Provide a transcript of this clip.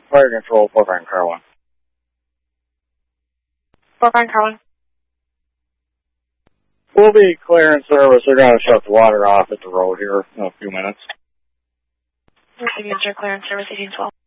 Fire control, Fort Bryan, car 1. Fort Bryan, car 1. We'll be clearing service. They're going to shut the water off at the road here in a few minutes. Signature clearance service 1812.